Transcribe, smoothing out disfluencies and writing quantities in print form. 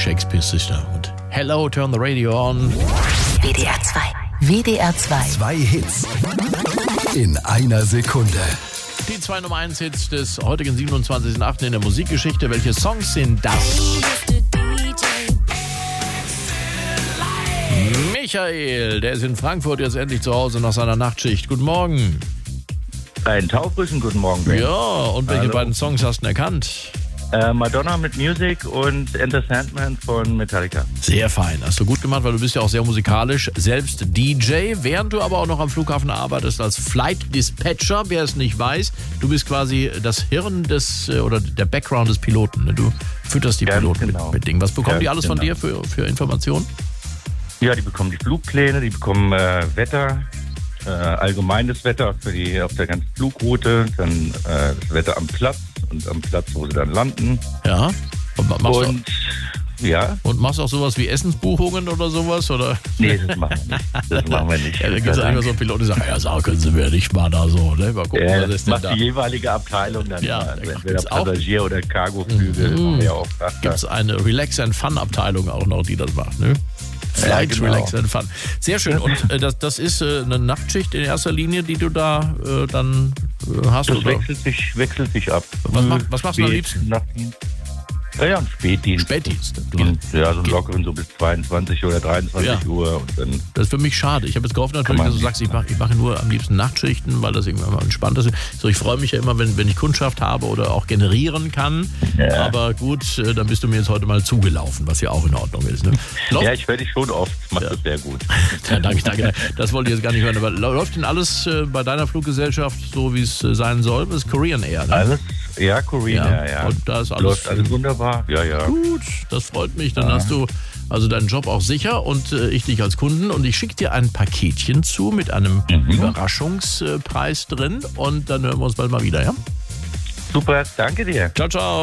Shakespeare's Sister und Hello, Turn the Radio On. WDR 2. WDR 2. 2 Hits in einer Sekunde. Die 2 Nummer 1 Hits des heutigen 27.08. in der Musikgeschichte. Welche Songs sind das? Michael, der ist in Frankfurt jetzt endlich zu Hause nach seiner Nachtschicht. Guten Morgen. Einen taufrischen guten Morgen, Ben. Ja, und welche beiden Songs hast du denn erkannt? Madonna mit Music und Enter Sandman von Metallica. Sehr fein, hast du gut gemacht, weil du bist ja auch sehr musikalisch, selbst DJ, während du aber auch noch am Flughafen arbeitest als Flight Dispatcher. Wer es nicht weiß, du bist quasi das Hirn oder der Background des Piloten. Ne? Du fütterst die Piloten genau. mit Dingen. Was bekommen die alles von dir genau. für Informationen? Ja, die bekommen die Flugpläne, die bekommen Wetter, allgemeines Wetter auf der ganzen Flugroute, dann das Wetter am Platz und am Platz, wo sie dann landen. Ja. Und machst du auch sowas wie Essensbuchungen oder sowas? Oder? Nee, das machen wir nicht. Ja, da gibt es ja immer so Piloten, die sagen, ja, sagen können Sie mir nicht mal da so. Ne? Mal gucken, was ist denn macht da? die jeweilige Abteilung dann. Ja, also entweder Passagier- oder Cargoflüge. Gibt es eine Relax and Fun Abteilung auch noch, die das macht, ne? Flight, genau. Relax and Fun. Sehr schön. Und das ist eine Nachtschicht in erster Linie, die du da dann hast? Das oder? wechselt sich ab. Was machst du am liebsten? Nachtdienst. Ja, ein Spätdienst. Spätdienst. Ja, so einen lockeren, so bis 22 oder 23 Uhr. Und dann das ist für mich schade. Ich habe jetzt gehofft natürlich, dass du sagst, ich mache nur am liebsten Nachtschichten, weil das irgendwann mal entspannt ist. So, ich freue mich ja immer, wenn ich Kundschaft habe oder auch generieren kann. Ja. Aber gut, dann bist du mir jetzt heute mal zugelaufen, was ja auch in Ordnung ist. Ne? Ja, ich höre dich schon oft. Machst das sehr gut. Ja, danke. Das wollte ich jetzt gar nicht hören. Aber läuft denn alles bei deiner Fluggesellschaft so, wie es sein soll? Das ist Korean Air, ne? Alles? Ja, Korean Air, ja. Und da ist alles, läuft alles wunderbar. Ja. Gut, das freut mich. Dann hast du also deinen Job auch sicher und ich dich als Kunden. Und ich schicke dir ein Paketchen zu mit einem Überraschungspreis drin. Und dann hören wir uns bald mal wieder, ja? Super, danke dir. Ciao, ciao.